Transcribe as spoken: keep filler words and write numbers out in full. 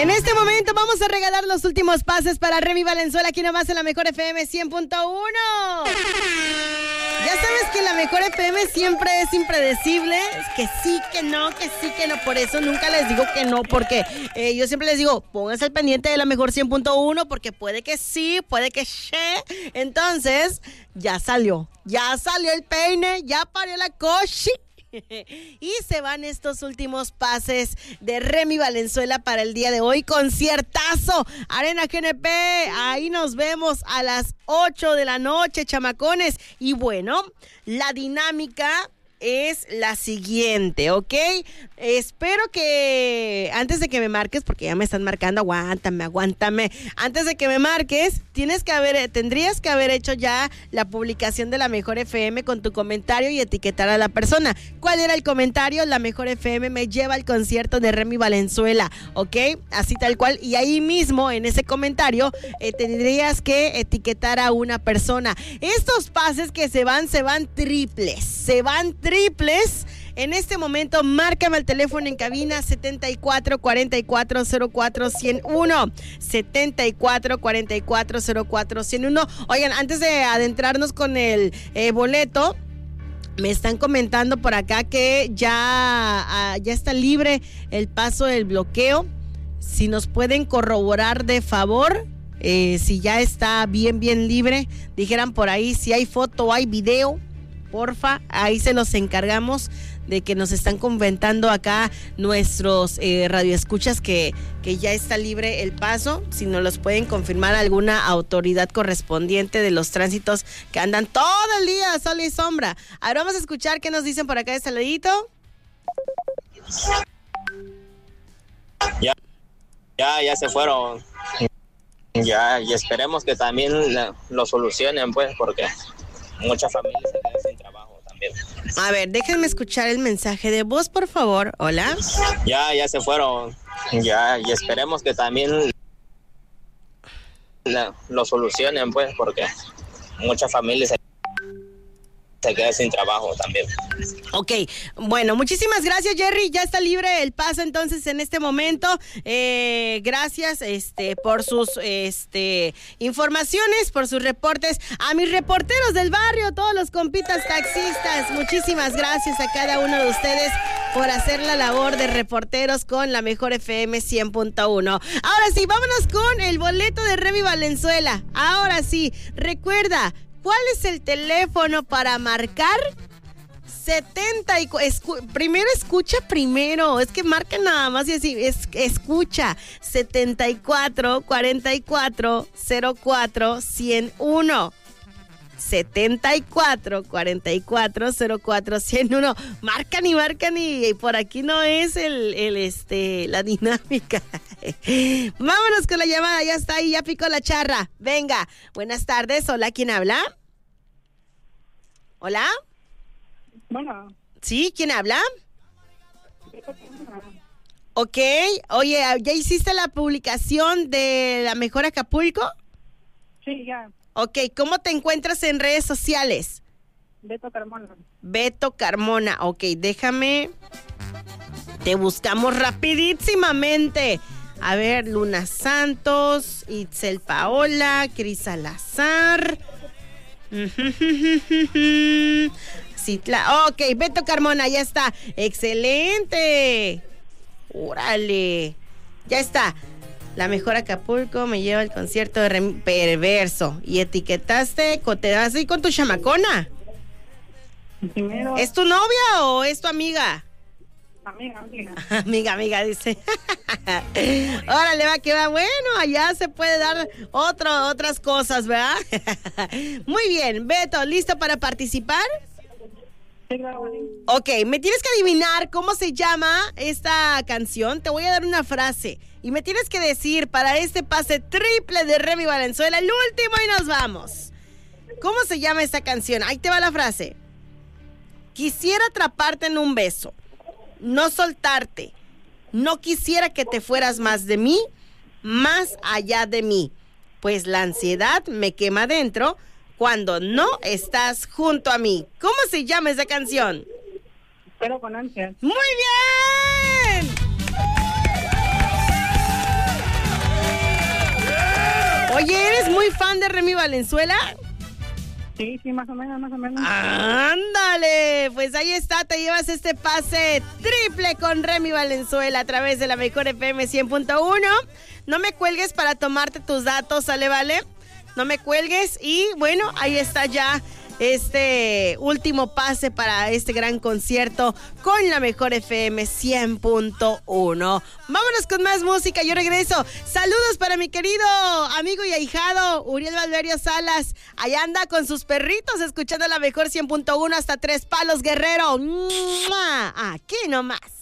En este momento vamos a regalar los últimos pases para Remy Valenzuela, aquí nomás en la Mejor F M cien punto uno. Ya sabes que la Mejor F M siempre es impredecible, que sí, que no, que sí, que no. Por eso nunca les digo que no, porque eh, yo siempre les digo, pónganse al pendiente de la Mejor cien punto uno, porque puede que sí, puede que sí. Entonces, ya salió, ya salió el peine, ya parió la cochi. Y se van estos últimos pases de Remy Valenzuela para el día de hoy. Conciertazo, Arena G N P. Ahí nos vemos a las ocho de la noche, chamacones. Y bueno, la dinámica es la siguiente, ¿ok? Espero que antes de que me marques, porque ya me están marcando, aguántame, aguántame. Antes de que me marques, tienes que haber, tendrías que haber hecho ya la publicación de la Mejor F M con tu comentario y etiquetar a la persona. ¿Cuál era el comentario? La Mejor F M me lleva al concierto de Remy Valenzuela, ¿ok? Así tal cual. Y ahí mismo, en ese comentario, eh, tendrías que etiquetar a una persona. Estos pases que se van, se van triples, se van triples. Triples. En este momento, márcame al teléfono en cabina setenta y cuatro cuarenta y cuatro cero cuatro ciento uno. setenta y cuatro cuarenta y cuatro cero cuatro ciento uno. Oigan, antes de adentrarnos con el eh, boleto, me están comentando por acá que ya, uh, ya está libre el paso del bloqueo. Si nos pueden corroborar de favor, eh, si ya está bien, bien libre. Dijeran por ahí si hay foto o hay video. Porfa, ahí se los encargamos de que nos están comentando acá nuestros eh, radioescuchas que, que ya está libre el paso. Si nos los pueden confirmar alguna autoridad correspondiente de los tránsitos que andan todo el día, sol y sombra. Ahora vamos a escuchar qué nos dicen por acá de este ladito. Ya, ya, ya se fueron. Ya, y esperemos que también la, lo solucionen, pues, porque muchas familias se quedan sin trabajo también. A ver, déjenme escuchar el mensaje de voz, por favor. Hola. Ya, ya se fueron. Ya, y esperemos que también la, lo solucionen, pues, porque muchas familias se se queda sin trabajo también. Ok, bueno, muchísimas gracias, Jerry. Ya está libre el paso entonces en este momento. Eh, gracias este, por sus este, informaciones, por sus reportes. A mis reporteros del barrio, todos los compitas taxistas, muchísimas gracias a cada uno de ustedes por hacer la labor de reporteros con la Mejor F M cien punto uno. Ahora sí, vámonos con el boleto de Remy Valenzuela. Ahora sí, recuerda, ¿cuál es el teléfono para marcar? setenta y cuatro, escu, primero escucha primero, es que marca nada más y así, es, escucha, setenta y cuatro cuarenta y cuatro cero cuatro ciento uno. setenta y cuatro cuarenta y cuatro cero cuatro ciento uno. Marcan y marcan y, y por aquí no es el, el este la dinámica. Vámonos con la llamada, ya está ahí, ya picó la charra. Venga, buenas tardes, hola, ¿quién habla? Hola. Bueno. ¿Sí? ¿Quién habla? Ok, oye, ¿ya hiciste la publicación de la Mejor Acapulco? Sí, ya. Ok, ¿cómo te encuentras en redes sociales? Beto Carmona. Beto Carmona, ok, déjame, te buscamos rapidísimamente. A ver, Luna Santos, Itzel Paola, Cris Salazar. Citla, ok, Beto Carmona, ya está. Excelente. Órale, ya está. La Mejor Acapulco me lleva al concierto de Remy. Perverso. Y etiquetaste, te vas a ir con tu chamacona. Primero. ¿Es tu novia o es tu amiga? Amiga, amiga. Amiga, amiga, dice. Órale, va, que va. Bueno, allá se puede dar otro, otras cosas, ¿verdad? Muy bien, Beto, ¿listo para participar? Sí, claro. Ok, me tienes que adivinar cómo se llama esta canción. Te voy a dar una frase y me tienes que decir para este pase triple de Remy Valenzuela, el último, y nos vamos. ¿Cómo se llama esta canción? Ahí te va la frase. Quisiera atraparte en un beso, no soltarte. No quisiera que te fueras más de mí, más allá de mí, pues la ansiedad me quema dentro cuando no estás junto a mí. ¿Cómo se llama esa canción? Pero con ansias. ¡Muy bien! Oye, ¿eres muy fan de Remy Valenzuela? Sí, sí, más o menos, más o menos. ¡Ándale! Pues ahí está, te llevas este pase triple con Remy Valenzuela a través de la Mejor F M cien punto uno. No me cuelgues para tomarte tus datos, ¿sale, vale? No me cuelgues y bueno, ahí está ya este último pase para este gran concierto con la Mejor F M cien punto uno. Vámonos con más música, yo regreso. Saludos para mi querido amigo y ahijado Uriel Valverio Salas. Allá anda con sus perritos escuchando la Mejor cien punto uno hasta Tres Palos, Guerrero. ¡Mua! Aquí nomás.